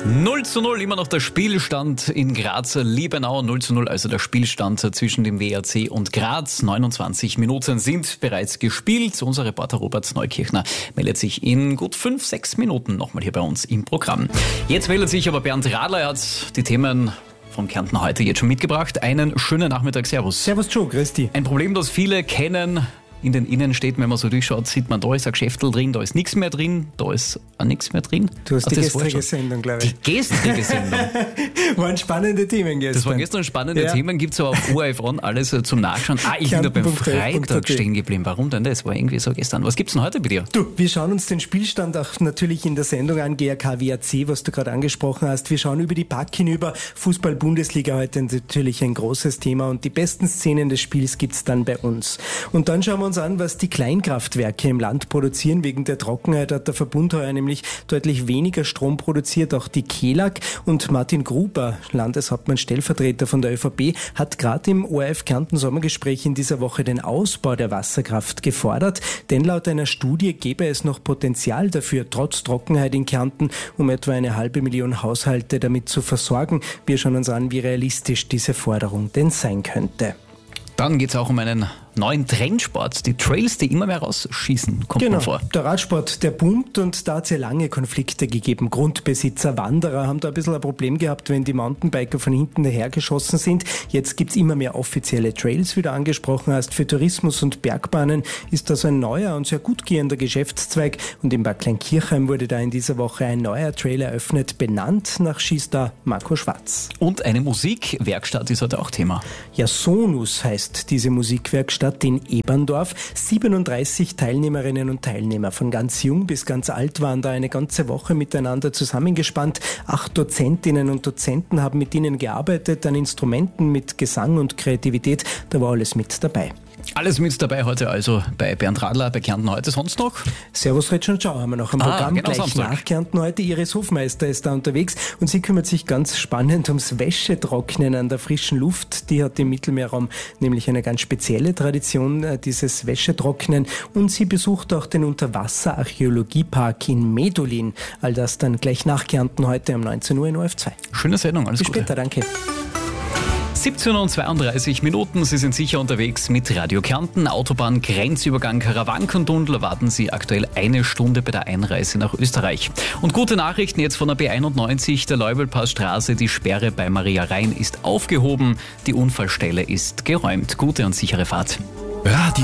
0:0, immer noch der Spielstand in Graz-Liebenau. 0:0, also der Spielstand zwischen dem WRC und Graz. 29 Minuten sind bereits gespielt. Unser Reporter Robert Neukirchner meldet sich in gut 5-6 Minuten nochmal hier bei uns im Programm. Jetzt meldet sich aber Bernd Radler. Er hat die Themen vom Kärnten heute jetzt schon mitgebracht. Einen schönen Nachmittag. Servus. Servus Joe, grüß dich. Ein Problem, das viele kennen. In den Innenstädten, wenn man so durchschaut, sieht man, da ist ein Geschäftel drin, da ist nichts mehr drin, da ist auch nichts mehr drin. Du hast die das gestrige Sendung, glaube ich. Die gestrige Sendung. Waren spannende Themen gestern. Das waren gestern spannende Themen, gibt es aber auf ORF On alles zum Nachschauen. Ich bin da beim Freitag stehen geblieben. Warum denn? Das war irgendwie so gestern. Was gibt's denn heute bei dir? Du, wir schauen uns den Spielstand auch natürlich in der Sendung an, GRK WRC, was du gerade angesprochen hast. Wir schauen über die Pack hinüber. Fußball-Bundesliga heute natürlich ein großes Thema und die besten Szenen des Spiels gibt's dann bei uns. Und dann schauen wir uns an, was die Kleinkraftwerke im Land produzieren. Wegen der Trockenheit hat der Verbund heuer nämlich deutlich weniger Strom produziert. Auch die KELAG und Martin Gruber, Landeshauptmann Stellvertreter von der ÖVP, hat gerade im ORF Kärnten Sommergespräch in dieser Woche den Ausbau der Wasserkraft gefordert. Denn laut einer Studie gäbe es noch Potenzial dafür, trotz Trockenheit in Kärnten, um etwa 500.000 Haushalte damit zu versorgen. Wir schauen uns an, wie realistisch diese Forderung denn sein könnte. Dann geht es auch um einen neuen Trendsport, die Trails, die immer mehr rausschießen, kommt man vor. Der Radsport, der boomt und da hat es ja lange Konflikte gegeben. Grundbesitzer, Wanderer haben da ein bisschen ein Problem gehabt, wenn die Mountainbiker von hinten dahergeschossen sind. Jetzt gibt es immer mehr offizielle Trails, wie du angesprochen hast. Für Tourismus und Bergbahnen ist das ein neuer und sehr gut gehender Geschäftszweig. Und in Bad Kleinkirchheim wurde da in dieser Woche ein neuer Trail eröffnet, benannt nach Skistar Marco Schwarz. Und eine Musikwerkstatt ist heute auch Thema. Ja, Sonus heißt diese Musikwerkstatt in Eberndorf. 37 Teilnehmerinnen und Teilnehmer von ganz jung bis ganz alt waren da eine ganze Woche miteinander zusammengespannt. 8 Dozentinnen und Dozenten haben mit ihnen gearbeitet, an Instrumenten mit Gesang und Kreativität. Da war alles mit dabei. Alles mit dabei heute also bei Bernd Radler, bei Kärnten heute. Sonst noch? Servus Retsch und Ciao haben wir noch am Programm. Genau, gleich Samstag. Nach Kärnten heute. Iris Hofmeister ist da unterwegs und sie kümmert sich ganz spannend ums Wäschetrocknen an der frischen Luft. Die hat im Mittelmeerraum nämlich eine ganz spezielle Tradition, dieses Wäschetrocknen. Und sie besucht auch den Unterwasser-Archäologiepark in Medulin. All das dann gleich nach Kärnten heute um 19 Uhr in ORF 2. Schöne Sendung, alles Gute. Bis später, danke. 17:32 Minuten. Sie sind sicher unterwegs mit Radio Kärnten. Autobahn Grenzübergang Karawanken-Tunnel warten Sie aktuell 1 Stunde bei der Einreise nach Österreich. Und gute Nachrichten jetzt von der B91, der Leubelpassstraße. Die Sperre bei Maria Rhein ist aufgehoben. Die Unfallstelle ist geräumt. Gute und sichere Fahrt.